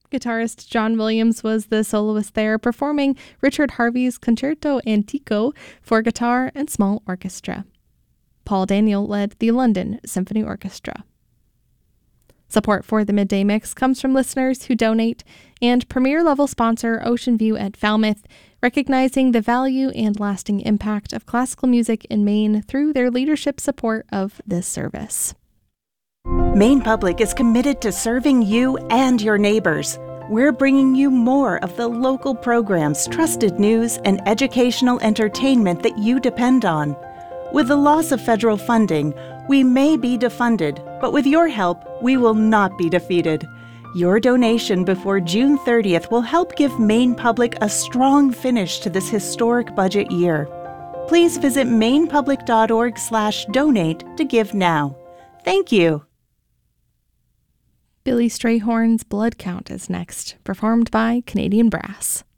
Guitarist John Williams was the soloist there, performing Richard Harvey's Concerto Antico for guitar and small orchestra. Paul Daniel led the London Symphony Orchestra. Support for the Midday Mix comes from listeners who donate and premier-level sponsor Ocean View at Falmouth, recognizing the value and lasting impact of classical music in Maine through their leadership support of this service. Maine Public is committed to serving you and your neighbors. We're bringing you more of the local programs, trusted news, and educational entertainment that you depend on. With the loss of federal funding, we may be defunded, but with your help, we will not be defeated. Your donation before June 30th will help give Maine Public a strong finish to this historic budget year. Please visit mainepublic.org/donate to give now. Thank you. Billy Strayhorn's Blood Count is next, performed by Canadian Brass.